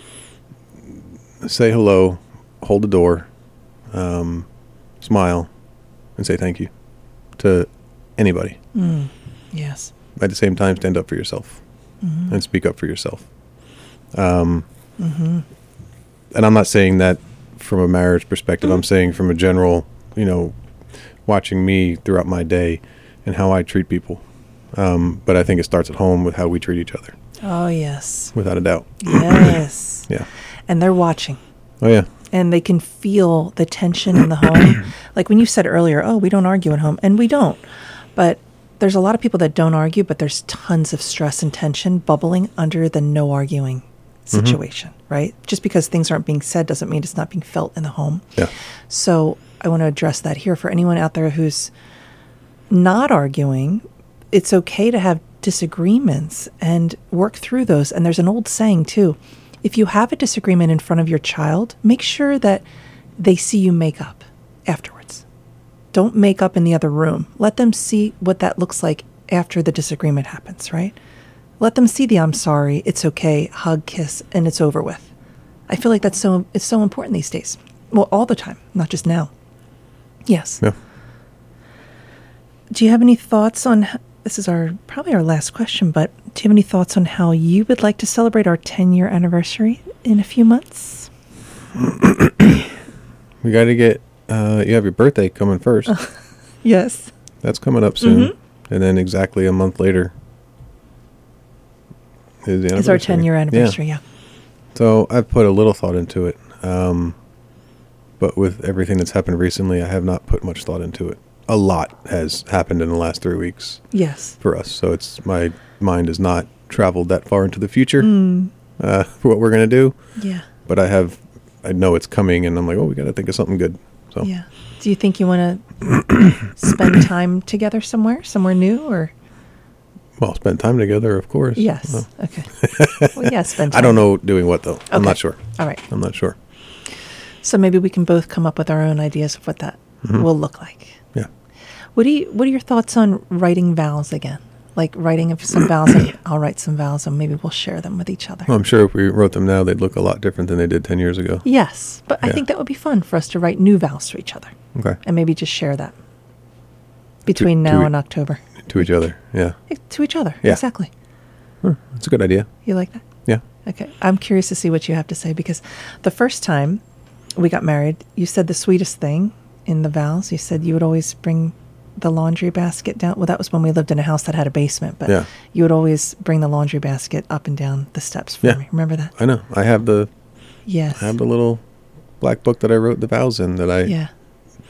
Say hello, hold the door, um, smile, and say thank you to anybody. Mm, yes. At the same time, stand up for yourself mm-hmm. and speak up for yourself. Um, mm-hmm. And I'm not saying that from a marriage perspective. Mm-hmm. I'm saying from a general, you know, watching me throughout my day and how I treat people. Um, but I think it starts at home with how we treat each other. Oh, yes. Without a doubt. Yes. Yeah. And they're watching. Oh, yeah. And they can feel the tension in the home. Like when you said earlier, oh, we don't argue at home. And we don't. But there's a lot of people that don't argue, but there's tons of stress and tension bubbling under the no arguing situation, mm-hmm. right? Just because things aren't being said doesn't mean it's not being felt in the home. Yeah. So I want to address that here for anyone out there who's not arguing. It's okay to have disagreements and work through those. And there's an old saying too. If you have a disagreement in front of your child, make sure that they see you make up afterwards. Don't make up in the other room. Let them see what that looks like after the disagreement happens, right? Let them see the I'm sorry, it's okay, hug, kiss, and it's over with. I feel like that's so, it's so important these days. Well, all the time, not just now. Yes. Yeah. Do you have any thoughts on, this is our probably our last question, but do you have any thoughts on how you would like to celebrate our ten-year anniversary in a few months? We got to get, uh, you have your birthday coming first. Uh, yes. That's coming up soon. Mm-hmm. And then exactly a month later is the anniversary. It's our ten-year anniversary, yeah. yeah. So I've put a little thought into it. Um, but with everything that's happened recently, I have not put much thought into it. A lot has happened in the last three weeks. Yes. For us. So it's my mind has not traveled that far into the future mm. uh, for what we're going to do. Yeah. But I have, I know it's coming and I'm like, oh, we got to think of something good. So yeah. Do you think you want to spend time together somewhere, somewhere new or? Well, spend time together, of course. Yes. Well. Okay. Well, yeah, spend time. I don't know doing what, though. Okay. I'm not sure. All right. I'm not sure. So maybe we can both come up with our own ideas of what that mm-hmm. will look like. Yeah. What do you? What are your thoughts on writing vows again? Like writing some vows, and I'll write some vows, and maybe we'll share them with each other. Well, I'm sure if we wrote them now, they'd look a lot different than they did ten years ago. Yes, but yeah. I think that would be fun for us to write new vows to each other. Okay. And maybe just share that between to, now to and October. To each other, yeah. To each other, yeah. exactly. Huh, that's a good idea. You like that? Yeah. Okay. I'm curious to see what you have to say because the first time we got married, you said the sweetest thing in the vows. You said you would always bring the laundry basket down. Well, that was when we lived in a house that had a basement, but yeah. you would always bring the laundry basket up and down the steps for yeah. me. Remember that? I know. I have the yes. I have the little black book that I wrote the vows in that I yeah.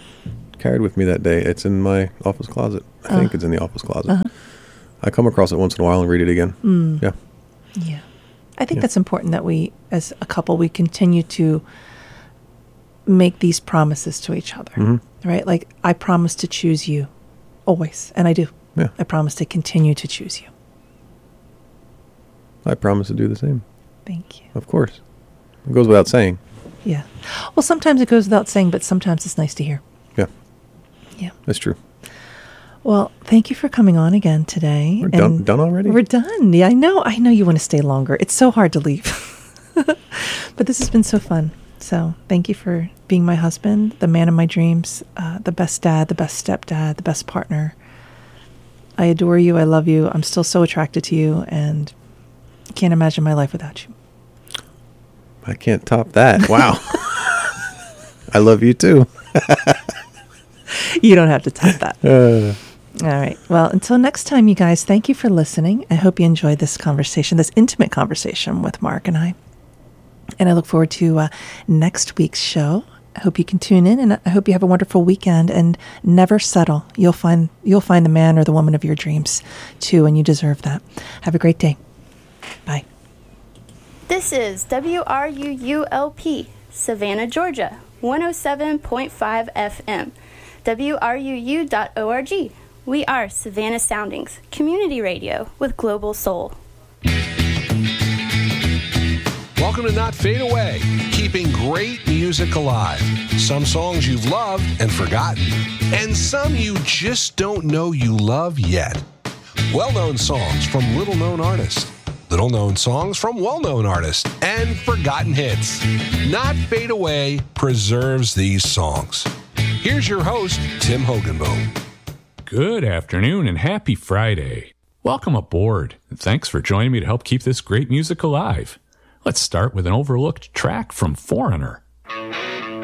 carried with me that day. It's in my office closet. I uh, think it's in the office closet. Uh-huh. I come across it once in a while and read it again. Mm. Yeah. Yeah. I think yeah. that's important that we, as a couple, we continue to make these promises to each other, mm-hmm. right? Like, I promise to choose you always, and I do. Yeah. I promise to continue to choose you. I promise to do the same. Thank you. Of course. It goes without saying. Yeah. Well, sometimes it goes without saying, but sometimes it's nice to hear. Yeah. Yeah. That's true. Well, thank you for coming on again today. We're done, done already? We're done. Yeah, I know. I know you want to stay longer. It's so hard to leave. But this has been so fun. So thank you for being my husband, the man of my dreams, uh, the best dad, the best stepdad, the best partner. I adore you. I love you. I'm still so attracted to you, and can't imagine my life without you. I can't top that. Wow. I love you too. You don't have to top that. Uh. All right. Well, until next time, you guys, thank you for listening. I hope you enjoyed this conversation, this intimate conversation with Mark and I. And I look forward to uh, next week's show. I hope you can tune in, and I hope you have a wonderful weekend, and never settle. You'll find you'll find the man or the woman of your dreams too, and you deserve that. Have a great day. Bye. This is W R U U L P, Savannah, Georgia, one oh seven point five F M, W R U U dot org. We are Savannah Soundings, community radio with global soul. Welcome to Not Fade Away, keeping great music alive. Some songs you've loved and forgotten, and some you just don't know you love yet. Well-known songs from little-known artists, little-known songs from well-known artists, and forgotten hits. Not Fade Away preserves these songs. Here's your host, Tim Hogenboom. Good afternoon and happy Friday. Welcome aboard, and thanks for joining me to help keep this great music alive. Let's start with an overlooked track from Foreigner.